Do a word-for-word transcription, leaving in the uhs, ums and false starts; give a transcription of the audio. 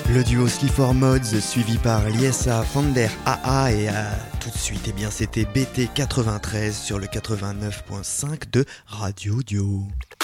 Le duo Sleep for Mods suivi par Liesa Fander A A et euh, tout de suite eh bien c'était B T quatre-vingt-treize sur le quatre-vingt-neuf point cinq de Radio Dio.